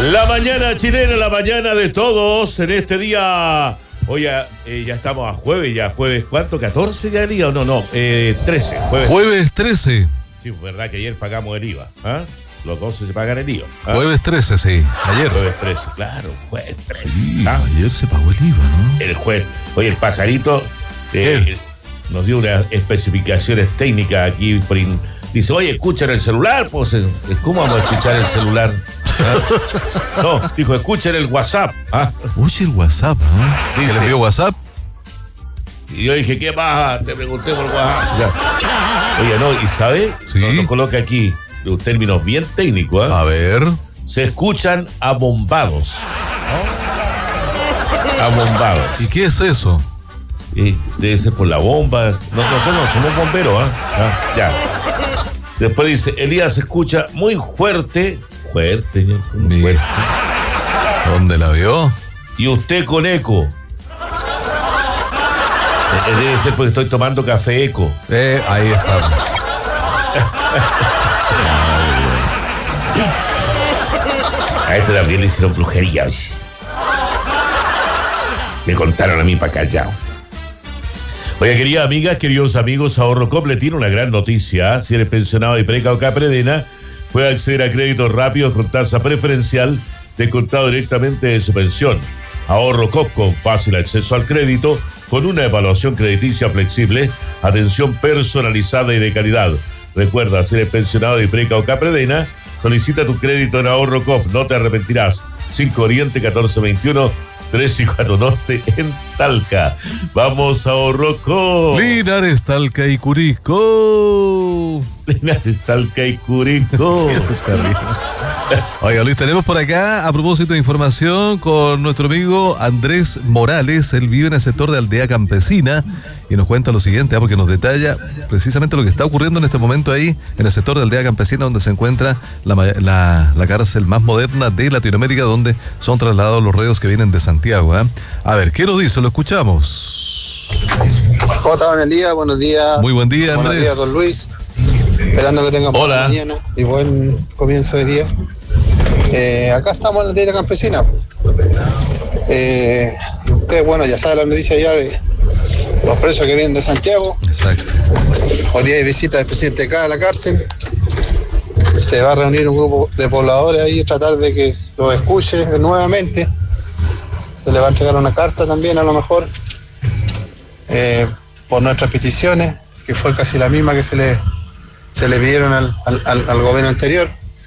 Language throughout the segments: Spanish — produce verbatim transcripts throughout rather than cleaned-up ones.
La mañana chilena, la mañana de todos, en este día, hoy ya, eh, ya estamos a jueves, ya jueves, ¿cuánto? ¿catorce ya el día o no? No, eh, trece. Jueves, jueves trece. Sí, verdad que ayer pagamos el I V A, ¿ah? Los doce se pagan el I V A. ¿Ah? Jueves trece, sí, ayer. Jueves trece, claro, jueves trece. Sí, ¿ah? ayer se pagó el I V A, ¿no? El jueves, oye, el pajarito eh, nos dio unas especificaciones técnicas aquí por in, dice, oye, escuchan el celular, pues, ¿cómo vamos a escuchar el celular? ¿Ah? No, dijo, escuchen el WhatsApp. ¿Ah? Oye, el WhatsApp, ¿no? Dice, ¿le envió WhatsApp? Y yo dije, ¿qué pasa? Te pregunté por WhatsApp. Ya. Oye, no, ¿y sabe? Sí. Nos, nos coloca aquí términos bien técnicos. ¿eh? A ver. Se escuchan abombados. ¿No? Abombados. ¿Y qué es eso? Y debe ser por la bomba. No, nosotros no somos bomberos, ¿eh? ¿Ah? Ya. Después dice, Elías se escucha muy fuerte. Fuerte, muy fuerte. ¿Dónde la vio? Y usted con eco. Debe ser porque estoy tomando café eco. Eh, ahí está. A este también le hicieron brujería. Me contaron a mí para callado. Oye, queridas amigas, queridos amigos, Ahorro Cop le tiene una gran noticia. Si eres pensionado de Preca o Capredena, puede acceder a créditos rápidos con tasa preferencial descontado directamente de su pensión. Ahorro Cop con fácil acceso al crédito, con una evaluación crediticia flexible, atención personalizada y de calidad. Recuerda, si eres pensionado de Preca o Capredena, solicita tu crédito en Ahorro Cop, no te arrepentirás. cinco Oriente, catorce veintiuno, tres y cuatro Norte en Talca. Vamos a Ahorro Cop. Linares, Talca y Curicó. Linares, Talca y Curicó. Oiga, Luis, tenemos por acá, a propósito de información, con nuestro amigo Andrés Morales. Él vive en el sector de Aldea Campesina y nos cuenta lo siguiente, ¿eh? porque nos detalla precisamente lo que está ocurriendo en este momento ahí, en el sector de Aldea Campesina, donde se encuentra la, la, la cárcel más moderna de Latinoamérica, donde son trasladados los reos que vienen de Santiago. ¿eh? A ver, ¿qué nos dice? Lo escuchamos. ¿Cómo está, don Elías? Buenos días. Muy buen día, Andrés. Buenos días, don Luis. Esperando que tengan buena mañana y buen comienzo de día. Eh, acá estamos en la aldea campesina. Eh, ustedes, bueno, ya saben la noticia ya de los presos que vienen de Santiago. Exacto. Hoy día hay visita del presidente acá a la cárcel. Se va a reunir un grupo de pobladores ahí y tratar de que los escuche nuevamente. Se le va a entregar una carta también, a lo mejor, eh, por nuestras peticiones, que fue casi la misma que se le, se le pidieron al, al, al gobierno anterior.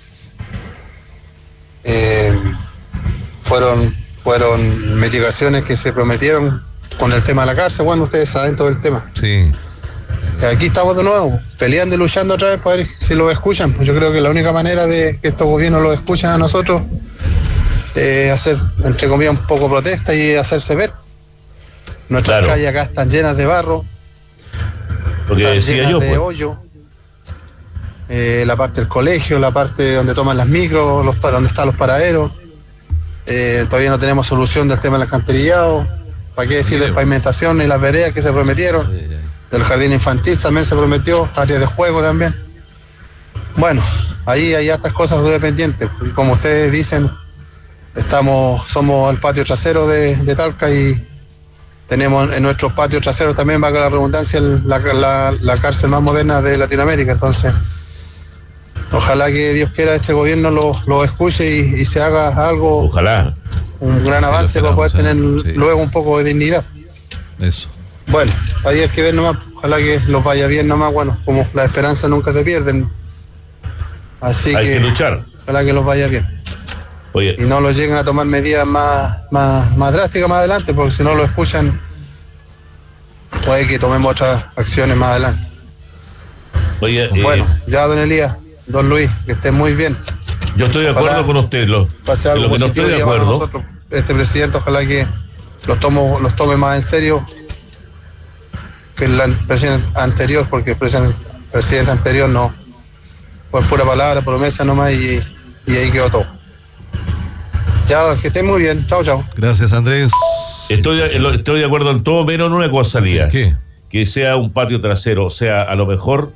Eh, fueron, fueron mitigaciones que se prometieron con el tema de la cárcel. Bueno, ustedes saben todo el tema. Sí. Aquí estamos de nuevo, peleando y luchando otra vez para ver si lo escuchan. Pues yo creo que la única manera de que estos gobiernos lo escuchen a nosotros es hacer, entre comillas, un poco protesta y hacerse ver. Nuestras claro. calles acá están llenas de barro, porque están decía llenas yo, de pues. hoyo. Eh, la parte del colegio, la parte donde toman las micros, los, donde están los paraderos. Eh, todavía no tenemos solución del tema del alcantarillado. ¿Para qué decir de pavimentación y las veredas que se prometieron? Del jardín infantil también se prometió, áreas de juego también. Bueno, ahí hay estas cosas pendientes. Y como ustedes dicen, estamos, somos el patio trasero de, de Talca y tenemos en nuestros patios traseros también, valga la redundancia, la, la, la cárcel más moderna de Latinoamérica. Entonces, ojalá que Dios quiera este gobierno lo, lo escuche y, y se haga algo, ojalá, un gran sí, avance para poder tener sí. luego un poco de dignidad. Eso. Bueno, ahí hay que ver nomás, ojalá que los vaya bien nomás, bueno, como las esperanzas nunca se pierden. Así hay que, que luchar. Ojalá que los vaya bien. Oye. Y no los lleguen a tomar medidas más, más, más drásticas más adelante, porque si no lo escuchan, puede que tomemos otras acciones más adelante. Oye, bueno, eh, ya don Elías, don Luis, que estén muy bien. Yo estoy de acuerdo ojalá con usted. Lo, pase algo lo que no estoy de acuerdo. Nosotros, este presidente, ojalá que los, tomo, los tome más en serio que el presidente anterior, porque el presidente, presidente anterior no, fue pura palabra, promesa nomás y, y ahí quedó todo. Ya, que estén muy bien. Chao, chao. Gracias, Andrés. Estoy, estoy de acuerdo en todo, menos en una cosa, Lía. ¿Qué? Que sea un patio trasero. O sea, a lo mejor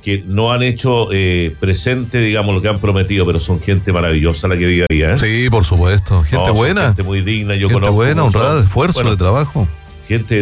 que no han hecho eh, presente, digamos, lo que han prometido, pero son gente maravillosa la que vive ahí, ¿eh? Sí, por supuesto. Gente No, buena. Gente muy digna, yo gente conozco. buena, honrada, de esfuerzo, bueno, de trabajo. Gente